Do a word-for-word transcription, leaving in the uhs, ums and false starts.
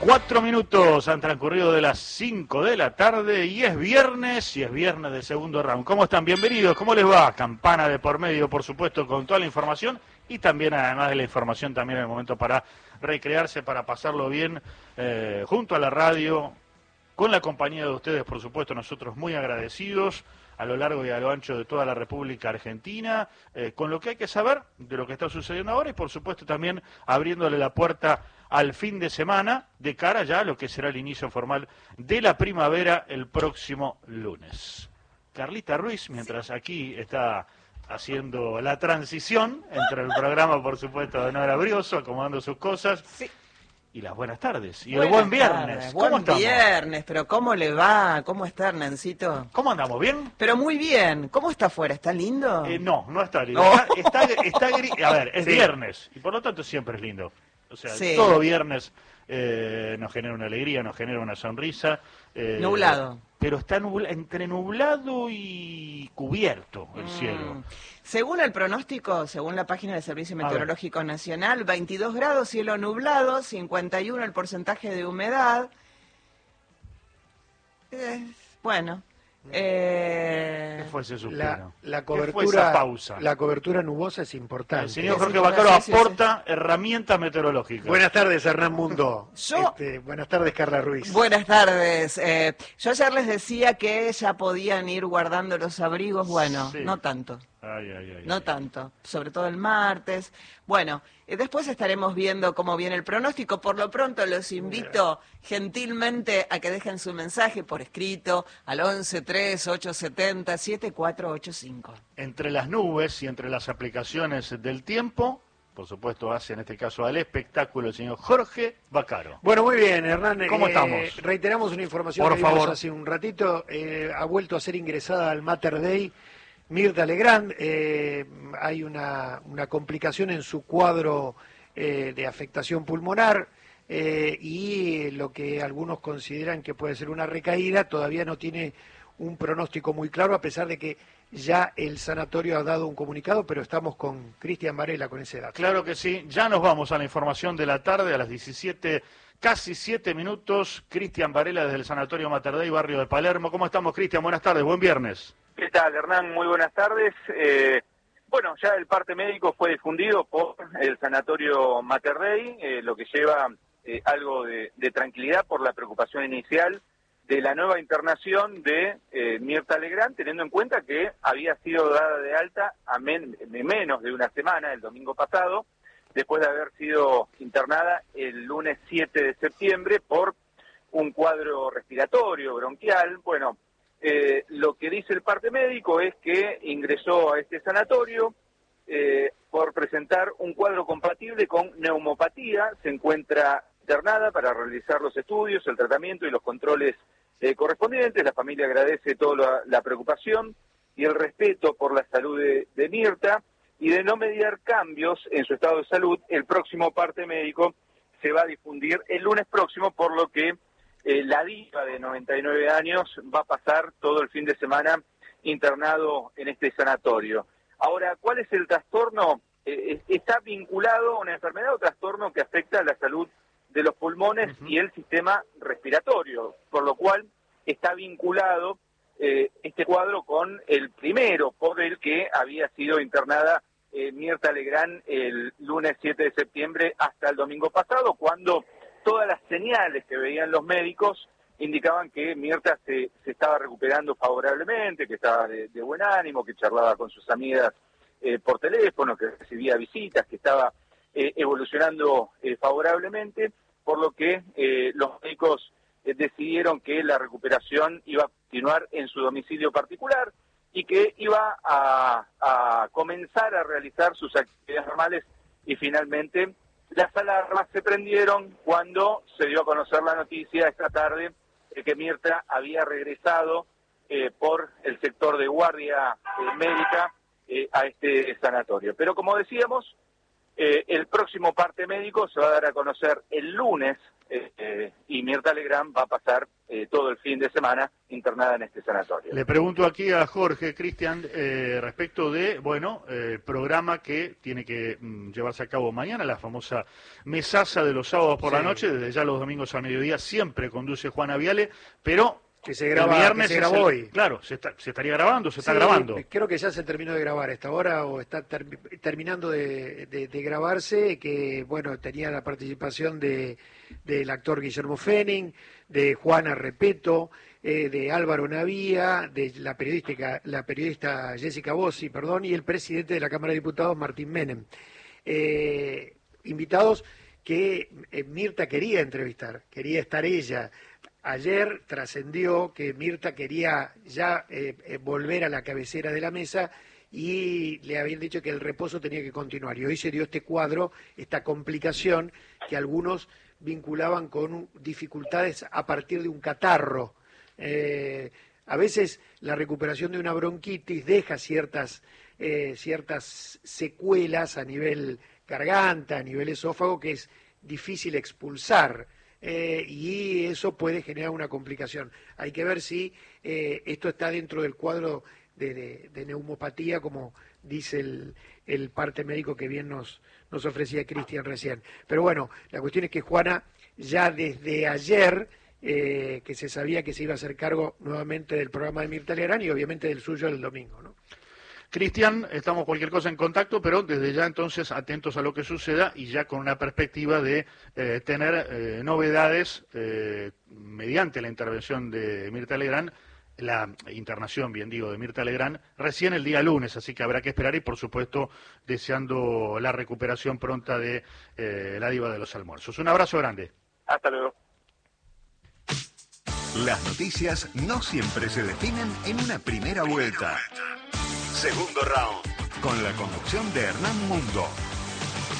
Cuatro minutos han transcurrido de las cinco de la tarde y es viernes, y es viernes del segundo round. ¿Cómo están? Bienvenidos, ¿cómo les va? Campana de por medio, por supuesto, con toda la información y también, además de la información, también en el momento para recrearse, para pasarlo bien eh, junto a la radio, con la compañía de ustedes, por supuesto, nosotros muy agradecidos a lo largo y a lo ancho de toda la República Argentina, eh, con lo que hay que saber de lo que está sucediendo ahora y, por supuesto, también abriéndole la puerta al fin de semana, de cara ya a lo que será el inicio formal de la primavera el próximo lunes. Carlita Ruiz, mientras aquí está haciendo la transición entre el programa, por supuesto, de Nora Brioso, acomodando sus cosas. Sí. Y las buenas tardes. Y buenas el buen viernes. Tardes, ¿Cómo buen estamos? viernes, pero ¿cómo le va? ¿Cómo está, Hernancito? ¿Cómo andamos? ¿Bien? Pero muy bien. ¿Cómo está afuera? ¿Está lindo? Eh, no, no está lindo. Oh. Está, está, está gris. A ver, es sí. viernes. Y por lo tanto siempre es lindo. O sea, sí. todo viernes eh, nos genera una alegría, nos genera una sonrisa. Eh, nublado. Pero está nubla, entre nublado y cubierto el mm. cielo. Según el pronóstico, según la página del Servicio Meteorológico Nacional, veintidós grados, cielo nublado, cincuenta y uno el porcentaje de humedad. Eh, bueno. Eh, ¿Qué fue ese suspiro? La, la cobertura, pausa? La cobertura nubosa es importante. El señor Jorge Bacaro sí, aporta sí, sí. herramientas meteorológicas. Buenas tardes, Hernán Mundo. Yo, este, buenas tardes, Carla Ruiz. Buenas tardes. Eh, yo ayer les decía que ya podían ir guardando los abrigos. Bueno, sí. no tanto. Ay, ay, ay, no ay. tanto, sobre todo el martes. Bueno, eh, después estaremos viendo cómo viene el pronóstico. Por lo pronto los invito gentilmente a que dejen su mensaje por escrito al once tres ocho siete cero siete cuatro ocho cinco. Entre las nubes y entre las aplicaciones del tiempo, por supuesto, hace en este caso al espectáculo el señor Jorge Bacaro. Bueno, muy bien, Hernán. ¿Cómo eh, estamos? Reiteramos una información por que favor. vimos hace un ratito. Eh, ha vuelto a ser ingresada al Mater Dei Mirta Legrand. Eh, hay una, una complicación en su cuadro eh, de afectación pulmonar eh, y lo que algunos consideran que puede ser una recaída todavía no tiene un pronóstico muy claro, a pesar de que ya el sanatorio ha dado un comunicado, pero estamos con Cristian Varela con ese dato. Claro que sí, ya nos vamos a la información de la tarde, a las diecisiete, casi siete minutos. Cristian Varela desde el Sanatorio Mater Dei, barrio de Palermo. ¿Cómo estamos, Cristian? Buenas tardes, buen viernes. ¿Qué tal, Hernán? Muy buenas tardes. Eh, bueno, ya el parte médico fue difundido por el Sanatorio Mater Dei, eh, lo que lleva eh, algo de, de tranquilidad por la preocupación inicial de la nueva internación de eh, Mirta Legrand, teniendo en cuenta que había sido dada de alta a men menos de una semana, el domingo pasado, después de haber sido internada el lunes siete de septiembre por un cuadro respiratorio, bronquial. Bueno, eh, lo que dice el parte médico es que ingresó a este sanatorio eh, por presentar un cuadro compatible con neumopatía, se encuentra internada para realizar los estudios, el tratamiento y los controles Eh, correspondientes. La familia agradece toda la, la preocupación y el respeto por la salud de, de Mirta, y de no mediar cambios en su estado de salud, el próximo parte médico se va a difundir el lunes próximo, por lo que eh, la diva de noventa y nueve años va a pasar todo el fin de semana internado en este sanatorio. Ahora, ¿cuál es el trastorno? Eh, ¿Está vinculado a una enfermedad o trastorno que afecta a la salud de los pulmones uh-huh. y el sistema respiratorio, por lo cual está vinculado eh, este cuadro con el primero por el que había sido internada eh, Mirta Legrand el lunes siete de septiembre hasta el domingo pasado, cuando todas las señales que veían los médicos indicaban que Mirta se, se estaba recuperando favorablemente, que estaba de, de buen ánimo, que charlaba con sus amigas eh, por teléfono, que recibía visitas, que estaba Eh, evolucionando eh, favorablemente, por lo que eh, los médicos eh, decidieron que la recuperación iba a continuar en su domicilio particular y que iba a, a comenzar a realizar sus actividades normales, y finalmente las alarmas se prendieron cuando se dio a conocer la noticia esta tarde de que Mirta había regresado eh, por el sector de guardia eh, médica eh, a este sanatorio. Pero como decíamos, Eh, el próximo parte médico se va a dar a conocer el lunes eh, eh, y Mirta Legrand va a pasar eh, todo el fin de semana internada en este sanatorio. Le pregunto aquí a Jorge, Cristian, eh, respecto de, bueno, el eh, programa que tiene que mm, llevarse a cabo mañana, la famosa mesaza de los sábados por sí. la noche, desde ya los domingos al mediodía, siempre conduce Juana Viale, pero... Que se graba, el viernes que se grabó el, hoy. Claro, se, está, se estaría grabando, se está sí, grabando. Creo que ya se terminó de grabar a esta hora o está ter, terminando de, de, de grabarse, que bueno, tenía la participación de del actor Guillermo Fenning, de Juana Repeto, eh, de Álvaro Navía, de la periodista, la periodista Jessica Bossi, perdón, y el presidente de la Cámara de Diputados, Martín Menem. Eh, invitados que eh, Mirta quería entrevistar, quería estar ella. Ayer trascendió que Mirta quería ya eh, eh, volver a la cabecera de la mesa y le habían dicho que el reposo tenía que continuar. Y hoy se dio este cuadro, esta complicación que algunos vinculaban con dificultades a partir de un catarro. Eh, a veces la recuperación de una bronquitis deja ciertas, eh, ciertas secuelas a nivel garganta, a nivel esófago, que es difícil expulsar. Eh, y eso puede generar una complicación. Hay que ver si eh, esto está dentro del cuadro de, de, de neumopatía, como dice el, el parte médico que bien nos, nos ofrecía Cristian recién. Pero bueno, la cuestión es que Juana ya desde ayer, eh, que se sabía que se iba a hacer cargo nuevamente del programa de Mirta Legrand y obviamente del suyo el domingo, ¿no? Cristian, estamos cualquier cosa en contacto, pero desde ya entonces atentos a lo que suceda y ya con una perspectiva de eh, tener eh, novedades eh, mediante la intervención de Mirta Legrand, la internación, bien digo, de Mirta Legrand, recién el día lunes, así que habrá que esperar y por supuesto deseando la recuperación pronta de eh, la diva de los almuerzos. Un abrazo grande. Hasta luego. Las noticias no siempre se definen en una primera vuelta. Segundo round, con la conducción de Hernán Mundo.